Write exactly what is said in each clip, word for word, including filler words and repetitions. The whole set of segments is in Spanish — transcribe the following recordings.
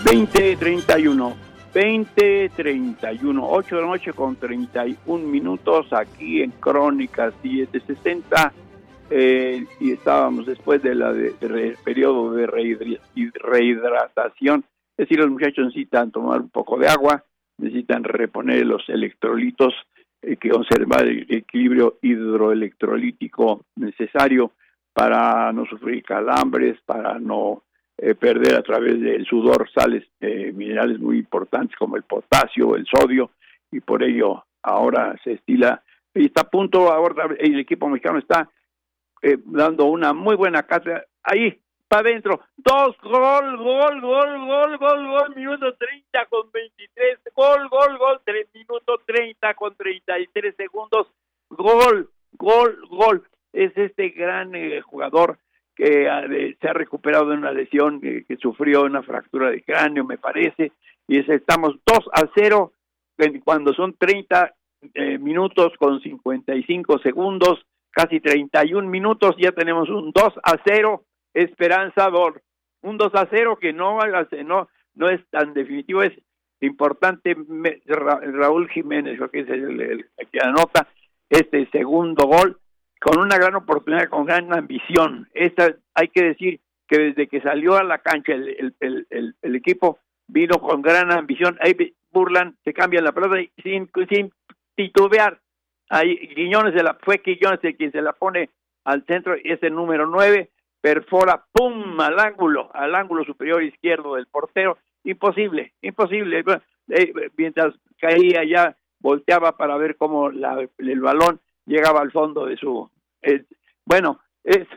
veinte treinta y uno, veinte treinta y uno, ocho de la noche con treinta y un minutos aquí en Crónicas siete sesenta, eh, y estábamos después de la de, de, periodo de rehidri, rehidratación, es decir, los muchachos necesitan tomar un poco de agua, necesitan reponer los electrolitos, eh, que conservar el equilibrio hidroelectrolítico necesario para no sufrir calambres, para no Eh, perder a través del sudor sales eh, minerales muy importantes como el potasio, el sodio, y por ello ahora se estila y está a punto. Ahora el equipo mexicano está eh, dando una muy buena cátedra ahí para adentro, dos, gol, gol, gol, gol, gol, gol, minuto treinta con veintitrés, gol, gol, gol, tres minutos treinta con treinta y tres segundos, gol, gol, gol. Es este gran eh, jugador que eh, se ha recuperado de una lesión que, que sufrió, una fractura de cráneo, me parece, y es, estamos dos a cero cuando son treinta eh, minutos con cincuenta y cinco segundos, casi treinta y un minutos, ya tenemos un dos a cero esperanzador, un dos a cero que no, no, no es tan definitivo, es importante. Ra, Raúl Jiménez, creo que es el, el, el que anota este segundo gol, con una gran oportunidad, con gran ambición. Esta, hay que decir que desde que salió a la cancha el, el, el, el, el equipo vino con gran ambición. Ahí burlan, se cambian la pelota y sin, sin titubear. Ahí Quiñones se la, fue Quiñones el quien se la pone al centro, y ese número nueve perfora, pum, al ángulo, al ángulo superior izquierdo del portero. Imposible, imposible. Eh, mientras caía ya, volteaba para ver cómo la, el balón llegaba al fondo de su... Eh, bueno, es,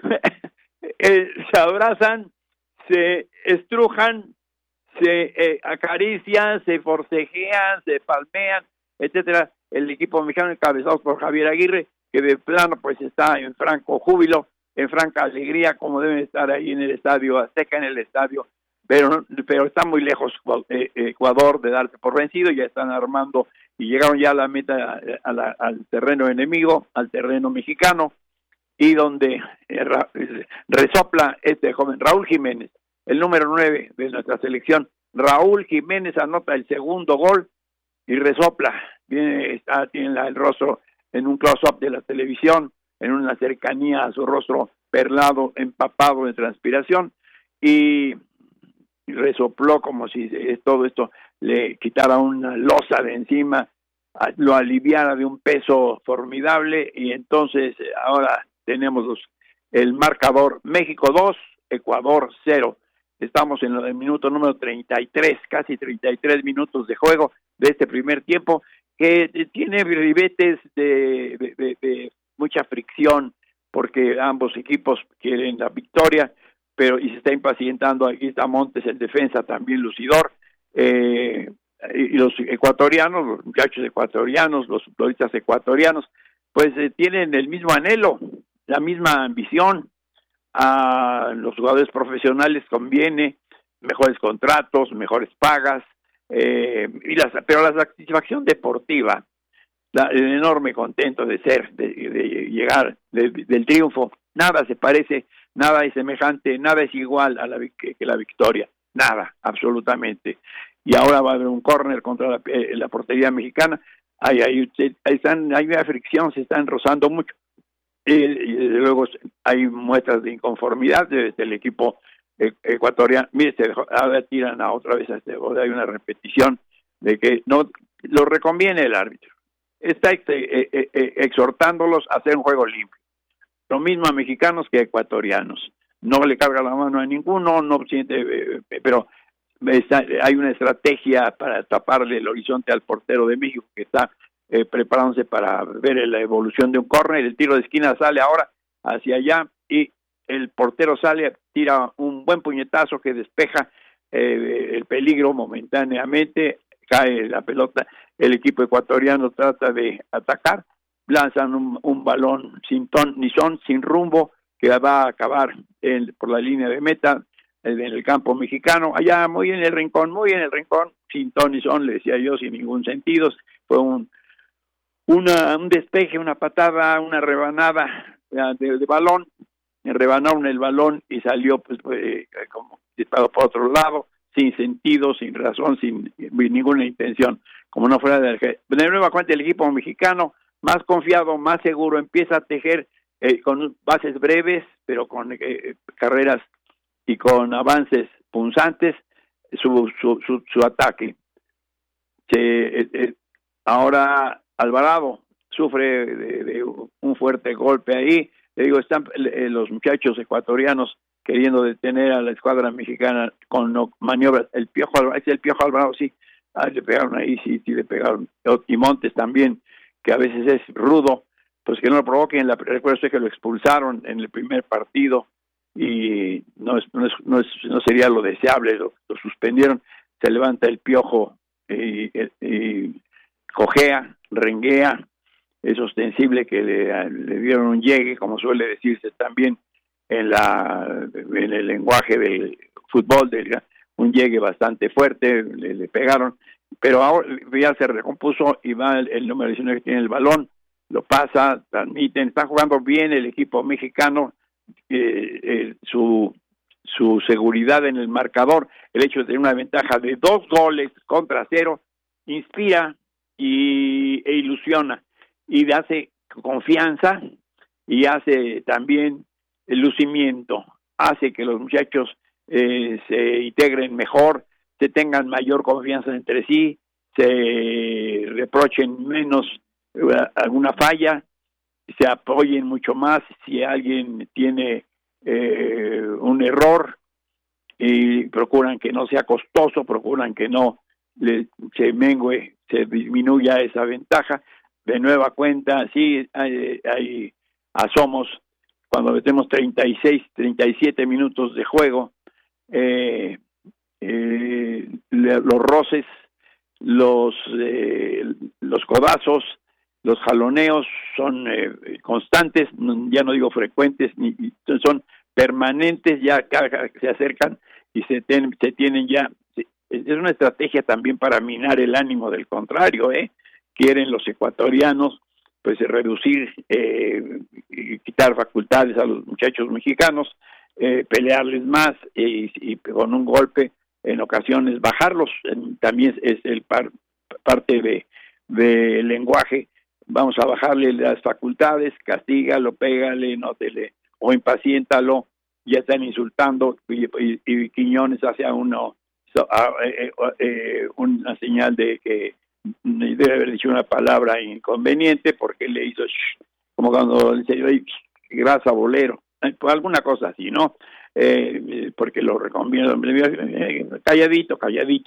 eh, se abrazan, se estrujan, se eh, acarician, se forcejean, se palmean, etcétera. El equipo mexicano encabezado por Javier Aguirre, que de plano pues está en franco júbilo, en franca alegría, como deben estar ahí en el estadio Azteca, en el estadio, pero pero está muy lejos eh, Ecuador de darse por vencido. Ya están armando y llegaron ya a la meta, a la, al terreno enemigo, al terreno mexicano, y donde eh, resopla este joven Raúl Jiménez, el número nueve de nuestra selección. Raúl Jiménez anota el segundo gol y resopla, viene, está, tiene la, el rostro en un close-up de la televisión, en una cercanía a su rostro perlado, empapado de transpiración, y resopló como si todo esto le quitara una losa de encima, lo aliviara de un peso formidable, y entonces ahora tenemos los, el marcador: México dos, Ecuador cero. Estamos en el minuto número treinta y tres, casi treinta y tres minutos de juego de este primer tiempo, que tiene ribetes de, de, de, de mucha fricción, porque ambos equipos quieren la victoria, pero y se está impacientando. Aquí está Montes, el defensa, también lucidor, eh, y los ecuatorianos, los muchachos ecuatorianos, los futbolistas ecuatorianos, pues eh, tienen el mismo anhelo, la misma ambición. A los jugadores profesionales conviene mejores contratos, mejores pagas, eh, y las, pero la satisfacción deportiva, la, el enorme contento de ser, de, de llegar, de, del triunfo, nada se parece, nada es semejante, nada es igual a la que, que la victoria, nada, absolutamente. Y ahora va a haber un córner contra la, eh, la portería mexicana. Ahí, ahí, ahí están, hay una fricción, se están rozando mucho. Y, y luego hay muestras de inconformidad desde el equipo ecuatoriano. Mire, se dejó, ahora tiran a otra vez a este, hay una repetición de que no lo reconviene el árbitro. Está ex, eh, eh, eh, exhortándolos a hacer un juego limpio. Lo mismo a mexicanos que a ecuatorianos. No le carga la mano a ninguno, no siente, eh, pero está, hay una estrategia para taparle el horizonte al portero de México, que está Eh, preparándose para ver la evolución de un córner. El tiro de esquina sale ahora hacia allá y el portero sale, tira un buen puñetazo que despeja eh, el peligro momentáneamente, cae la pelota, el equipo ecuatoriano trata de atacar, lanzan un, un balón sin ton ni son, sin rumbo, que va a acabar en, por la línea de meta en el campo mexicano, allá muy en el rincón, muy en el rincón, sin ton ni son, le decía yo, sin ningún sentido. Fue un Una, un despeje, una patada, una rebanada de, de balón, rebanaron el balón y salió pues, pues como disparado por otro lado, sin sentido, sin razón, sin ninguna intención, como no fuera de, de nueva cuenta el equipo mexicano, más confiado, más seguro, empieza a tejer eh, con bases breves, pero con eh, carreras y con avances punzantes, su, su, su, su ataque. Se, eh, eh, ahora Alvarado sufre de, de un fuerte golpe ahí, le digo, están eh, los muchachos ecuatorianos queriendo detener a la escuadra mexicana con no, maniobras. El Piojo Alvarado, es el Piojo Alvarado, sí, ah, le pegaron ahí, sí, sí, le pegaron. Y Montes también, que a veces es rudo, pues que no lo provoquen. La, recuerdo usted que lo expulsaron en el primer partido y no es, no, es, no, es, no sería lo deseable, lo, lo suspendieron. Se levanta el Piojo y, y, y cojea, renguea, es ostensible que le, le dieron un llegue, como suele decirse también en la en el lenguaje del fútbol, del, un llegue bastante fuerte, le, le pegaron, pero ahora ya se recompuso y va el, el número diecinueve que tiene el balón, lo pasa, transmiten, están jugando bien el equipo mexicano, eh, eh, su su seguridad en el marcador, el hecho de tener una ventaja de dos goles contra cero, inspira y, e ilusiona, y hace confianza y hace también el lucimiento, hace que los muchachos eh, se integren mejor, se tengan mayor confianza entre sí, se reprochen menos eh, alguna falla, se apoyen mucho más si alguien tiene eh, un error y procuran que no sea costoso, procuran que no le, se mengue, se disminuya esa ventaja. De nueva cuenta, sí, hay, hay asomos cuando metemos treinta y seis, treinta y siete minutos de juego, eh, eh, los roces, los eh, los codazos, los jaloneos son eh, constantes, ya no digo frecuentes, ni son permanentes, ya se acercan y se, ten, se tienen ya, es una estrategia también para minar el ánimo del contrario, ¿eh? Quieren los ecuatorianos pues reducir eh, y quitar facultades a los muchachos mexicanos, eh, pelearles más y, y con un golpe en ocasiones bajarlos, también es el par, parte de, de lenguaje, vamos a bajarle las facultades, castígalo, pégale, no te le, o impaciéntalo, ya están insultando y, y, y Quiñones hace a uno so, a, eh, eh, una señal de que debe haber dicho una palabra inconveniente porque le hizo shh, como cuando le dice grasa bolero, eh, pues alguna cosa así, ¿no? Eh, porque lo recomiendo, eh, calladito, calladito.